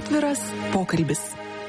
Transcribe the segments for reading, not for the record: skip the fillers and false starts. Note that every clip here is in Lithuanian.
Atviras pokalbis.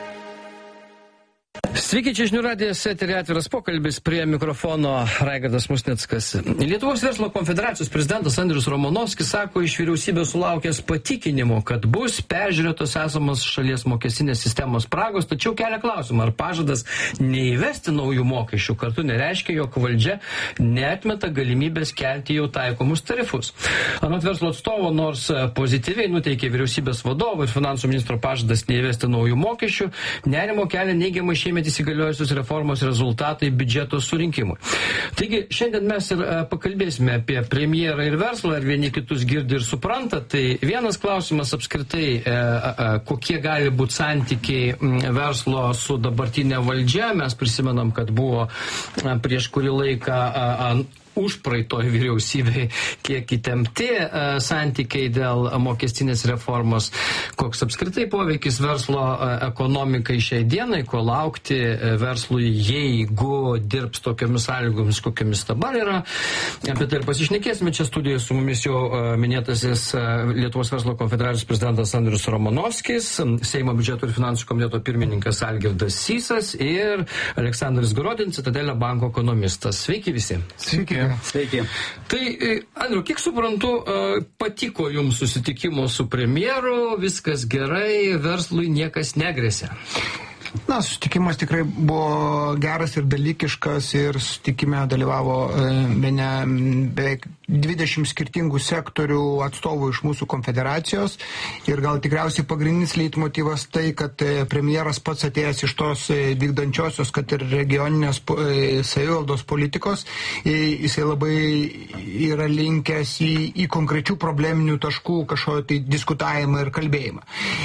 Sveiki, čia Žinių radijas, eteryje Atviras pokalbis, prie mikrofono Raigardas Musnickas. Lietuvos verslo konfederacijos prezidentas Andrius Romanovskis sako, iš vyriausybės sulaukęs patikinimo, kad bus peržiūrėtos esamos šalies mokestinės sistemos spragos, tačiau kelia klausimą, ar pažadas neįvesti naujų mokesčių kartu nereiškia, jog valdžia neatmeta galimybės kelti jau taikomus tarifus. Anot verslo atstovo, nors pozityviai nuteikė vyriausybės vadovo ir finansų ministro pažadas neįvesti naujų mokesčių, nerimo kelia neigiamai šiemet įsigaliojusios reformos rezultatai biudžeto surinkimui. Taigi, šiandien mes ir pakalbėsime apie premjerą ir verslą, ar vieni kitus girdi ir supranta. Tai vienas klausimas apskritai, kokie gali būti santykiai verslo su dabartinė valdžia. Mes prisimenam, kad buvo prieš kurį laiką užpraitoj vyriausybei kiek įtempti santykiai dėl mokestinės reformos, koks apskritai poveikis verslo ekonomikai šiai dienai, ko laukti verslui, jeigu dirbs tokiamis sąlygomis, kokiamis dabar yra. Apie tai ir pasišnekėsime. Čia studijoje su mumis jau minėtasis Lietuvos verslo konfederacijos prezidentas Andrius Romanovskis, Seimo biudžeto ir finansų komiteto pirmininkas Algirdas Sysas ir Aleksandras Gorodin, Citadelio banko ekonomistas. Sveiki visi. Sveiki. Sveiki. Tai, Andriu, kiek suprantu, patiko jums susitikimo su premjeru, viskas gerai, verslui niekas negresia. Na, susitikimas tikrai buvo geras ir dalykiškas ir susitikime dalyvavo beveik 20 skirtingų sektorių atstovų iš mūsų konfederacijos ir gal tikriausiai pagrindinis leitmotyvas tai, kad premjeras pats atėjęs iš tos vykdančiosios, kad ir regioninės savivaldos politikos, jisai labai yra linkęs į konkrečių probleminių taškų kažkokio tai diskutavimą ir kalbėjimą.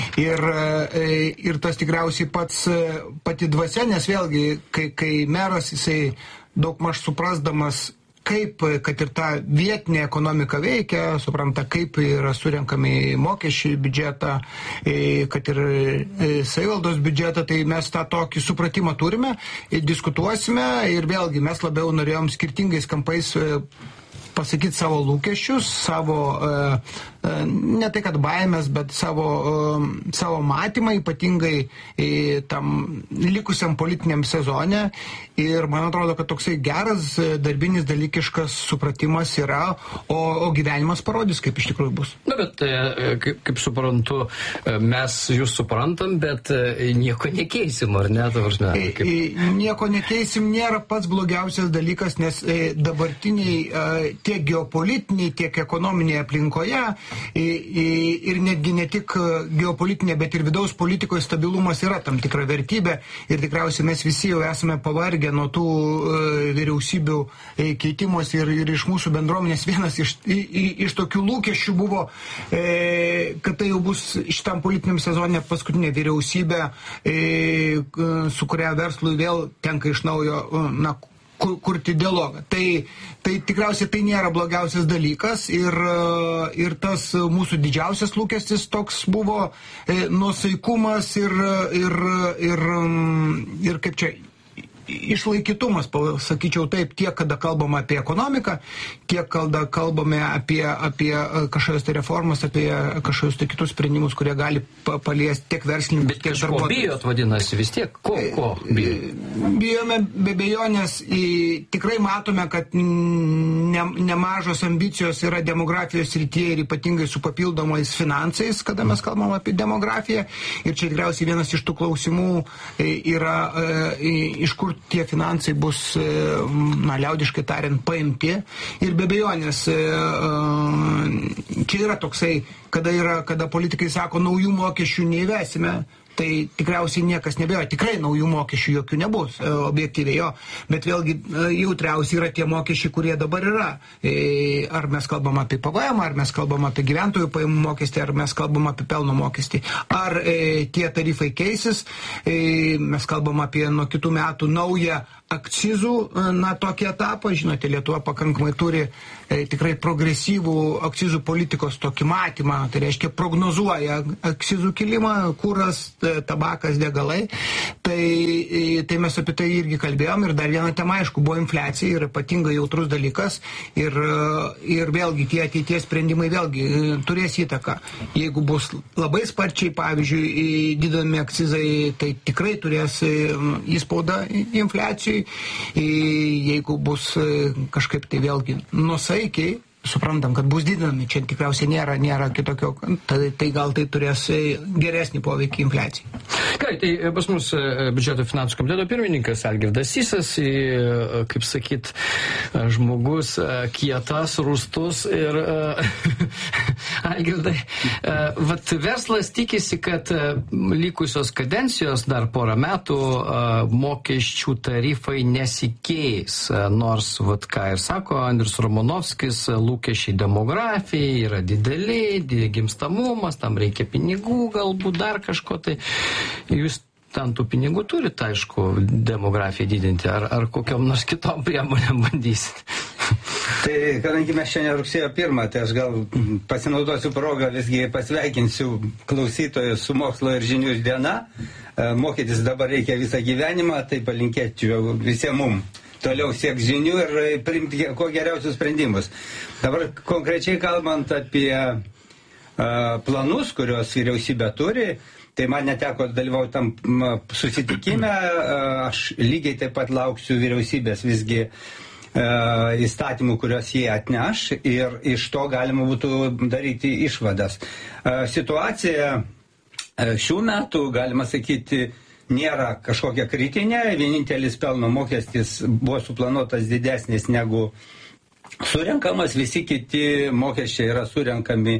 Ir tas tikriausiai pati dvasia, nes vėlgi, kai meras jisai daugmaž suprasdamas, kaip, kad ir ta vietinė ekonomika veikia, supranta, kaip yra surenkami mokesčiai biudžetą, kad ir savivaldos biudžetą, tai mes tą tokį supratimą turime, diskutuosime ir vėlgi mes labiau norėjom skirtingais kampais pasakyti savo lūkesčius, savo, ne tai kad baimės, bet savo matymą, ypatingai tam likusiam politiniam sezone. Ir man atrodo, kad toksai geras, darbinis, dalykiškas supratimas yra, o gyvenimas parodys, kaip iš tikrųjų bus. Na, bet kaip suprantu, mes jūs suprantam, bet nieko nekeisim, ar ne? Nieko nekeisim nėra pats blogiausias dalykas, nes dabartiniai tiek geopolitiniai, tiek ekonominėje aplinkoje ir netgi ne tik geopolitinė, bet ir vidaus politikoje stabilumas yra tam tikra vertybė ir tikriausiai mes visi jau esame pavargę nuo tų vyriausybių keitimos ir iš mūsų bendruomenės vienas iš tokių lūkesčių buvo, kad tai jau bus šitam politiniam sezone paskutinė vyriausybė, su kuria verslui vėl tenka iš naujo kurti dialogą. Tai tikriausiai tai nėra blogiausias dalykas ir tas mūsų didžiausias lūkestis toks buvo nuosaikumas ir kaip čia išlaikytumas, sakyčiau taip, tiek kada kalbame apie ekonomiką, tiek kada kalbame apie kažkokias tai reformas, apie kažkokius tai kitus sprendimus, kurie gali paliesti tiek verslininkus, tiek darbuotojus. Bet bijot, vadinasi, vis tiek? Ko bijot? Bijome be abejonės, tikrai matome, kad nemažos ambicijos yra demografijos srityje ir ypatingai su papildomais finansais, kada mes kalbam apie demografiją. Ir čia tikriausiai vienas iš tų klausimų yra, iš kur tie finansai bus, liaudiškai tariant, paimti. Ir be abejonės, čia yra toksai, kada politikai sako, naujų mokesčių neįvesime, tai tikriausiai niekas nebejoja. Tikrai naujų mokesčių jokių nebus, objektyviai jo. Bet vėlgi jautriausiai yra tie mokesčiai, kurie dabar yra. Ar mes kalbam apie PVM, ar mes kalbam apie gyventojų pajamų mokestį, ar mes kalbam apie pelno mokestį. Ar tie tarifai keisis, mes kalbam apie nuo kitų metų naują akcizų, tokį etapą. Žinote, Lietuva pakankamai turi tikrai progresyvų akcizų politikos tokį matymą, tai reiškia prognozuoja akcizų kilimą, kuras, tabakas, degalai. Tai mes apie tai irgi kalbėjom ir dar viena tema, aišku, buvo infliacija ir ypatingai jautrus dalykas ir vėlgi tie ateities sprendimai vėlgi turės įtaką. Jeigu bus labai sparčiai, pavyzdžiui, didinami akcizai, tai tikrai turės įspaudą infliacijai. Jeigu bus kažkaip tai vėlgi nusaikiai, suprantam, kad bus didinami, čia tikriausiai nėra kitokio, tai gal tai turės geresnį poveikį infliacijai. Gerai, tai pas mus biudžeto finansų komiteto pirmininkas Algirdas Sysas, kaip sakyt, žmogus kietas, rūstus ir Algirdai, vat verslas tikisi, kad likusios kadencijos dar porą metų mokesčių tarifai nesikeis, nors, vat ką ir sako Andrius Romanovskis, lūkesčiai demografijai yra dideli, gimstamumas, tam reikia pinigų, galbūt dar kažko tai. Jūs ten tų pinigų turite, aišku, demografiją didinti, ar kokiam nors kitom priemonėm bandysit? Tai kadangi mes šiandien rugsėjo 1, tai aš gal pasinaudosiu progą, visgi pasveikinsiu klausytojus su mokslo ir žinių diena. Mokytis dabar reikia visą gyvenimą, tai palinkėčiau visiems mums. Toliau sieks žinių ir priimti kuo geriausius sprendimus. Dabar konkrečiai kalbant apie planus, kurios vyriausybė turi, tai man neteko dalyvauti tam susitikime, aš lygiai taip pat lauksiu vyriausybės visgi įstatymų, kurios jie atneš ir iš to galima būtų daryti išvadas. Situacija šių metų, galima sakyti, nėra kažkokia kritinė, vienintelis pelno mokestis buvo suplanuotas didesnis negu surenkamas, visi kiti mokesčiai yra surenkami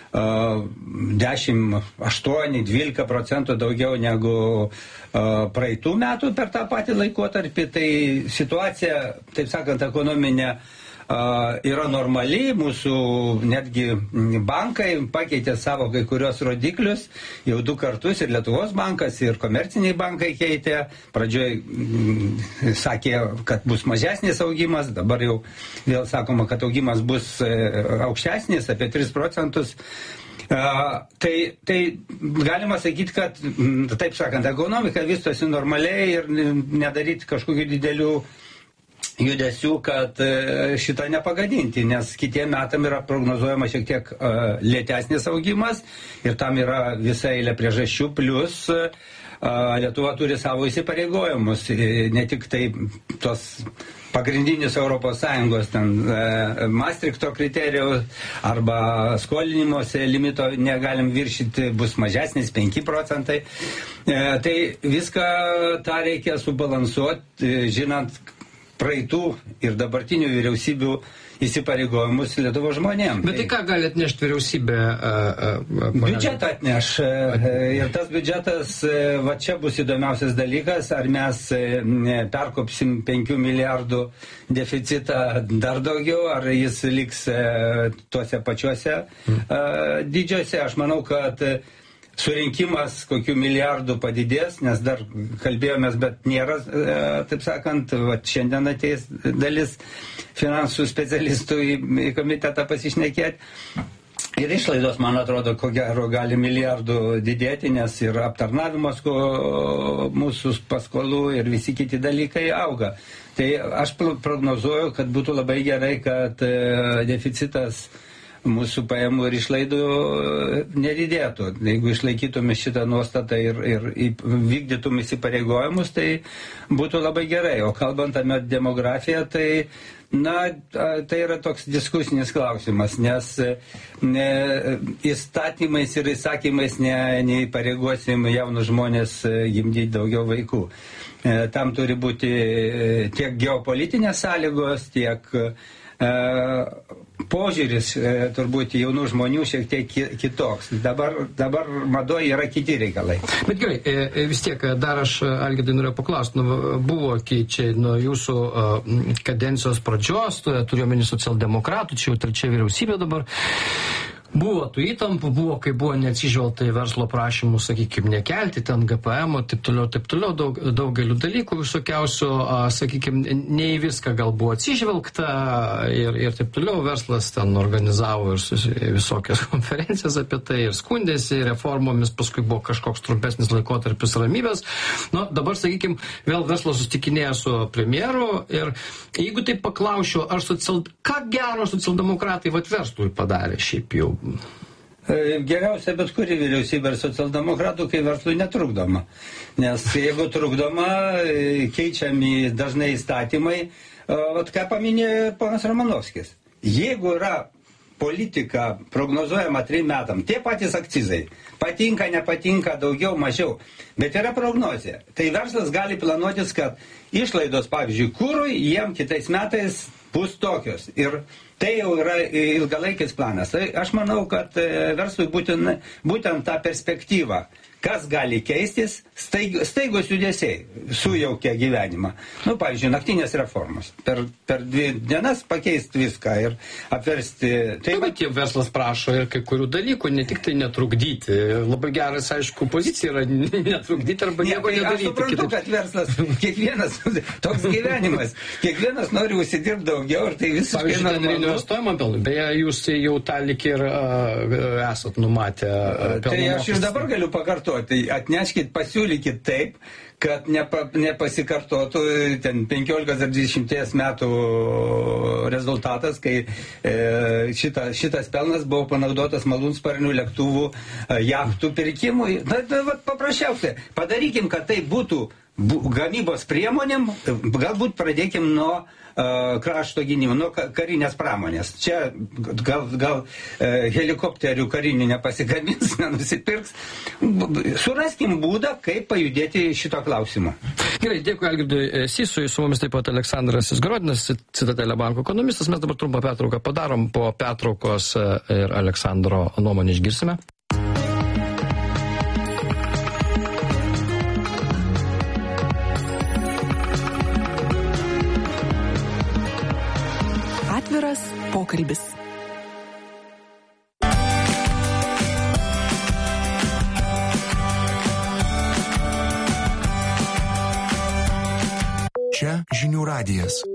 10, 8, 12% daugiau negu praeitų metų per tą patį laikotarpį, tai situacija, taip sakant, ekonominė yra normali, mūsų netgi bankai pakeitė savo kai kurios rodiklius, jau 2 kartus ir Lietuvos bankas, ir komerciniai bankai keitė, pradžioj sakė, kad bus mažesnis augimas, dabar jau vėl sakoma, kad augimas bus aukštesnis, apie 3%. Tai galima sakyti, kad, taip sakant, ekonomika vystosi normaliai ir nedaryti kažkokių didelių judesių, kad šitą nepagadinti, nes kitiem metam yra prognozuojama šiek tiek lėtesnis augimas ir tam yra visa eilė priežasčių, plus Lietuva turi savo įsipareigojimus, ne tik tai tos pagrindinius ES, ten Maastrichto kriterijaus arba skolinimuose limito negalim viršyti, bus mažesnis 5%. Tai viską tą reikia subalansuoti, žinant praeitų ir dabartinių vyriausybių įsipareigojimus Lietuvos žmonėms. Bet tai ką gali atnešti vyriausybė? Biudžetą atneš. Ir tas biudžetas, va čia bus įdomiausias dalykas, ar mes perkopsim 5 milijardų deficitą dar daugiau, ar jis liks tuose pačiuose dydžiuose. Aš manau, kad surinkimas kokių milijardų padidės, nes dar kalbėjomės, bet nėra, taip sakant, šiandien ateis dalis finansų specialistų į komitetą pasišnekėti. Ir išlaidos, man atrodo, ko gero gali milijardų didėti, nes ir aptarnavimas mūsų paskolų ir visi kiti dalykai auga. Tai aš prognozuoju, kad būtų labai gerai, kad deficitas mūsų pajamų ir išlaidų nedidėtų. Jeigu išlaikytume šitą nuostatą ir vykdytume įsipareigojimus, tai būtų labai gerai. O kalbant apie demografiją, tai tai yra toks diskusinis klausimas, nes įstatymais ir įsakymais neįpareigosim jaunus žmonės gimdyti daugiau vaikų. Tam turi būti tiek geopolitinės sąlygos, tiek požiūris turbūt jaunų žmonių šiek tiek kitoks. Dabar madoje yra kiti reikalai. Bet gerai, vis tiek, dar aš, Algirdai, norėjau paklausti, buvo čia nuo jūsų kadencijos pradžios, turiu omeny socialdemokratų, čia jau 3 vyriausybė dabar. Buvo tų įtampų, kai buvo neatsižvelgta į verslo prašymus, sakykime, nekelti ten GPM, taip toliau, daugeliu dalykų visokiausių, sakykime, ne į viską gal buvo atsižvelgta ir taip toliau. Verslas ten organizavo ir visokias konferencijas apie tai ir skundėsi reformomis, paskui buvo kažkoks trumpesnis laikotarpis ramybės. Nu, dabar, sakykime, vėl verslas susitikinėja su premjeru ir jeigu taip paklausčiau, ką gero socialdemokratai verslui padarė šiaip jau? Geriausia bet kuri vyriausybė ir socialdemokratų, kai verslui netrukdoma. Nes jeigu trukdoma, keičiami dažnai įstatymai, ką paminėjo ponas Romanovskis. Jeigu yra politika prognozuojama 3 metam, tie patys akcizai, patinka, nepatinka, daugiau, mažiau, bet yra prognozija. Tai verslas gali planuotis, kad išlaidos, pavyzdžiui, kūrui, jiem kitais metais bus tokios. Ir tai jau yra ilgalaikis planas. Tai aš manau, kad verslui būtent tą perspektyvą, kas gali keistis, staigos judesiai sujaukia gyvenimą. Nu, pavyzdžiui, naktinės reformos. Per 2 dienas pakeisti viską ir apversti. Bet jau verslas prašo ir kai kurių dalykų, ne tik tai netrukdyti. Labai geras, aišku, pozicija yra netrukdyti arba nieko nedaryti. Aš suprantu, kad verslas, kiekvienas, toks gyvenimas, kiekvienas nori užsidirbti daugiau ir tai visiškai normalu. Investuojama pelnui. Beje, jūs jau tą lyg ir esat numatę pelno tai aš ir dabar galiu pakartoti. Tai atneškit, pasiūlykit taip, kad nepasikartotų ten 15 ar 20 metų rezultatas, kai šitas pelnas buvo panaudotas malūnsparnių lėktuvų, jachtų pirkimui. Paprasčiausiai, padarykim, kad tai būtų gamybos priemonėm, galbūt pradėkim nuo krašto gynimo, nuo karinės pramonės. Čia gal helikopterių karinių nepasigamins, nenusipirks. Suraskim būdą, kaip pajudėti šito klausimo. Gerai, dėkui Algirdui Sysui, su mumis taip pat Aleksandras Izgorodinas, Citadele banko ekonomistas. Mes dabar trumpą pertrauką padarom, po pertraukos ir Aleksandro nuomonę išgirsime. Atviras pokalbis. Čia Žinių radijas.